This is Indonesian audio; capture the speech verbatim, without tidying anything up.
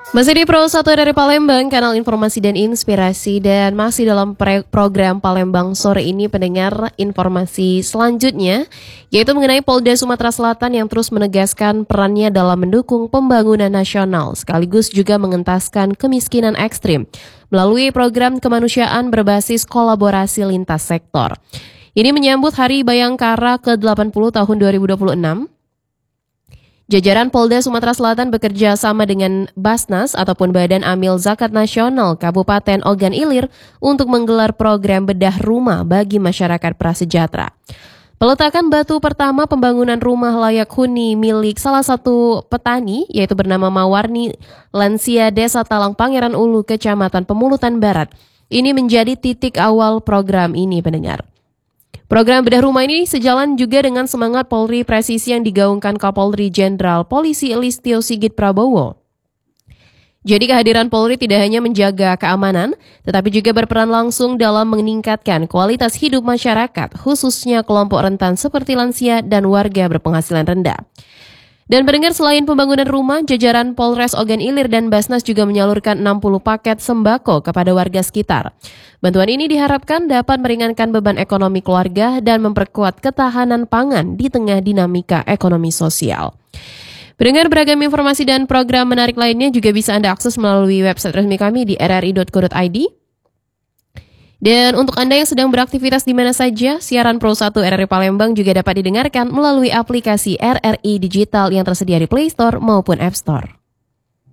Masih di Pro satu dari Palembang, kanal informasi dan inspirasi, dan masih dalam pre- program Palembang sore ini pendengar informasi selanjutnya, yaitu mengenai Polda Sumatera Selatan yang terus menegaskan perannya dalam mendukung pembangunan nasional, sekaligus juga mengentaskan kemiskinan ekstrim melalui program kemanusiaan berbasis kolaborasi lintas sektor. Ini menyambut Hari Bayangkara ke delapan puluh tahun dua ribu dua puluh enam. Jajaran Polda Sumatera Selatan bekerja sama dengan Basnas ataupun Badan Amil Zakat Nasional Kabupaten Ogan Ilir untuk menggelar program bedah rumah bagi masyarakat prasejahtera. Peletakan batu pertama pembangunan rumah layak huni milik salah satu petani yaitu bernama Mawarni Lansia Desa Talang Pangeran Ulu, Kecamatan Pemulutan Barat. Ini menjadi titik awal program ini, pendengar. Program bedah rumah ini sejalan juga dengan semangat Polri Presisi yang digaungkan Kapolri Jenderal Polisi Listio Sigit Prabowo. Jadi kehadiran Polri tidak hanya menjaga keamanan, tetapi juga berperan langsung dalam meningkatkan kualitas hidup masyarakat, khususnya kelompok rentan seperti lansia dan warga berpenghasilan rendah. Dan pendengar, selain pembangunan rumah, jajaran Polres Ogan Ilir dan Basnas juga menyalurkan enam puluh paket sembako kepada warga sekitar. Bantuan ini diharapkan dapat meringankan beban ekonomi keluarga dan memperkuat ketahanan pangan di tengah dinamika ekonomi sosial. Pendengar, beragam informasi dan program menarik lainnya juga bisa Anda akses melalui website resmi kami di r r i dot co dot i d. Dan untuk Anda yang sedang beraktivitas di mana saja, siaran Pro satu R R I Palembang juga dapat didengarkan melalui aplikasi R R I Digital yang tersedia di Play Store maupun App Store.